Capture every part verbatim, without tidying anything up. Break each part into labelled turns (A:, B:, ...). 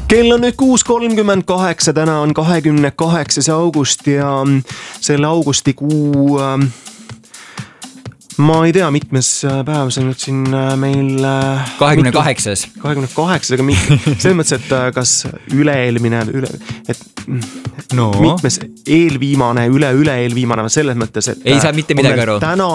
A: Kell on nüüd kuus kolmkümmend kaheksa, täna on kahekümne kaheksas august ja selle augustikuu, ma ei tea, mitmes päev see nüüd siin meil...
B: kahekümne kaheksas.
A: kahekümne kaheksas, aga mit, selles mõttes, et kas üle-eelmine, üle, et no. mitmes eelviimane, üle-üle-eelviimane, selles mõttes, et...
B: Ei saa mitte midagi aru.
A: Täna,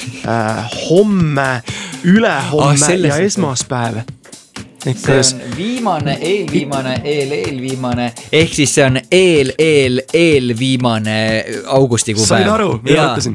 A: äh, homme, ülehomme oh, ja esmaspäev.
B: See on viimane, eelviimane, eel-eelviimane, ehk siis see on eel-eel-eelviimane augustikuu päev.
A: Sain aru, mida ütlesin.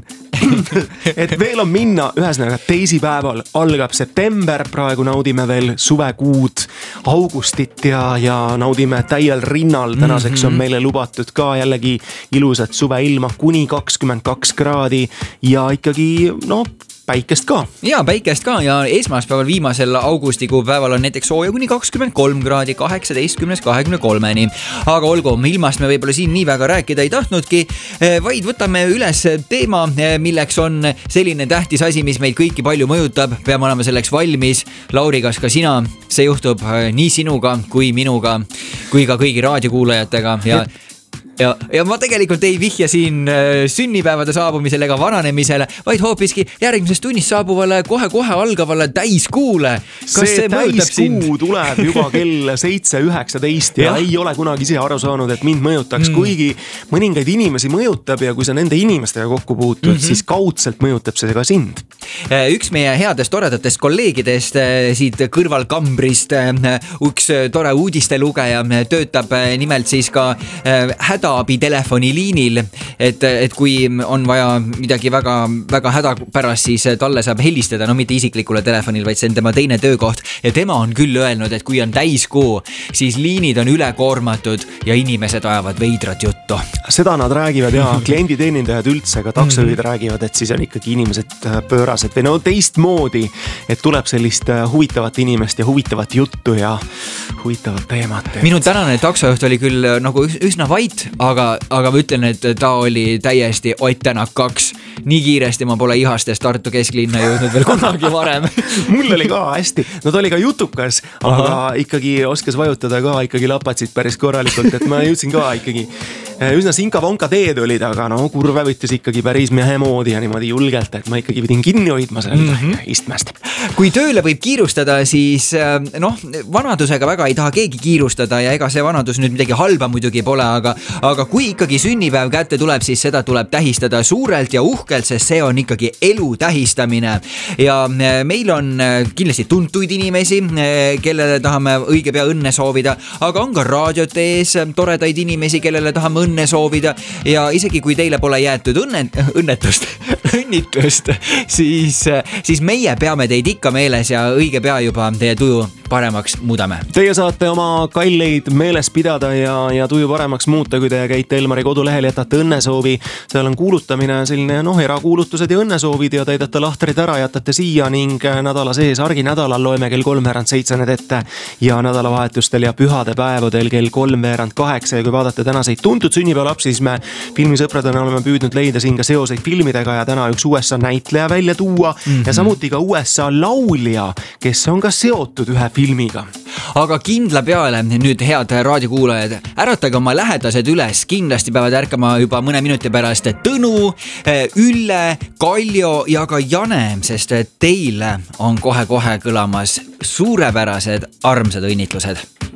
A: Et veel on minna, ühesõnaga teisipäeval algab september, praegu naudime veel suvekuud, augustit ja, ja naudime täiel rinnal. Tänaseks on meile lubatud ka jällegi ilusat suveilma kuni kakskümmend kaks kraadi ja ikkagi, no, päikest ka.
B: Ja päikest ka ja esmaspäeval viimasel augustikuu päeval on näiteks sooja kuni kakskümmend kolm kraadi, kaheksateistkümnest kahekümne kolmeni. Aga olgu, ilmast me võib-olla siin nii väga rääkida ei tahtnudki, vaid võtame üles teema, milleks on selline tähtis asi, mis meid kõiki palju mõjutab. Peame olema selleks valmis. Lauri, kas ka sina? See juhtub nii sinuga kui minuga, kui ka kõigi raadiokuulajatega ja... Ja, ja ma tegelikult ei vihja siin sünnipäevade saabumisele ega vananemisele, vaid hoopiski järgmises tunnis saabuvale kohe-kohe algavale täiskuule.
A: Kas see, see täiskuu tuleb juba kell seitse üheksateist ja, ja ei ole kunagi ise aru saanud, et mind mõjutaks, mm. kuigi mõningaid inimesi mõjutab ja kui sa nende inimestega kokku puutud, mm-hmm. siis kaudselt mõjutab see ka sind.
B: Üks meie headest toredatest kolleegidest siit kõrvalkambrist, üks tore uudistelugeja töötab nimelt siis ka hädaabi telefoniliinil, et, et kui on vaja midagi väga, väga hädapärast, siis talle saab helistada, no mitte isiklikule telefonil, vaid see on tema teine töökoht ja tema on küll öelnud, et kui on täiskuu, siis liinid on ülekoormatud ja inimesed ajavad veidrat juttu.
A: Seda nad räägivad ja klienditeenindajad üldse, ka taksojuhid mm-hmm. räägivad, et siis on ikkagi inimesed pöörased või no teistmoodi, et tuleb sellist huvitavat inimest ja huvitavat juttu ja huvitavat teemat. Et...
B: Minu tänane taksojuht oli küll nagu üsna vait, aga, aga ma ütlen, et ta oli täiesti Ott Tänak kaks. Nii kiiresti ma pole ihastest Tartu kesklinna jõudnud veel kunagi varem.
A: Mul oli ka hästi, no ta oli ka jutukas, aga Aha. ikkagi oskas vajutada ka ikkagi lapatsid päris korralikult, et ma jõudsin ka ikkagi üsna sinka-vonka teed olid, aga no kurve võttis ikkagi päris mehe moodi ja niimoodi julgelt, et ma ikkagi pidin kinni hoidma selle mm-hmm. istmest.
B: Kui tööle võib kiirustada, siis noh, vanadusega väga ei taha keegi kiirustada ja ega see vanadus nüüd midagi halba muidugi pole, aga, aga kui ikkagi sünnipäev kätte tuleb, siis seda tuleb tähistada suurelt ja uhkelt, sest see on ikkagi elu tähistamine. Ja meil on kindlasti tuntuid inimesi, kellele tahame õige pea õnne soovida, aga on ka raadiote ees toredaid inimesi, kellele tahame õnne soovida ja isegi kui teile pole jäetud õnne, õnnetust, õnnitlust, siis, siis meie peame teid ikka meeles ja õige pea juba teie tuju paremaks muudame.
A: Teie saate oma kalleid meeles pidada ja, ja tuju paremaks muuta, kui te käite Elmari kodulehel, jätate õnnesoovi. Seal on kuulutamine, selline noh, erakuulutused ja õnnesoovid ja täidate lahtrid ära, jätate siia ning nädala sees arginädalal loeme kell kolmveerand seitse need ette ja nädalavahetustel ja pühade päevadel kell kolmveerand kaheksa ja kui vaadate tänaseid tuntud sünnipäevalapsi, siis me filmisõpradena oleme püüdnud leida siin ka seoseid filmidega ja täna üks U S A näitleja välja tuua mm-hmm. ja samuti ka U S A laulja, kes on ka seotud ühe filmiga.
B: Aga kindla peale nüüd head raadiokuulajad, äratage oma lähedased üles, kindlasti peavad ärkama juba mõne minuti pärast Tõnu, Ülle, Kaljo ja ka Jane, sest teile on kohe-kohe kõlamas suurepärased armsad õnnitlused.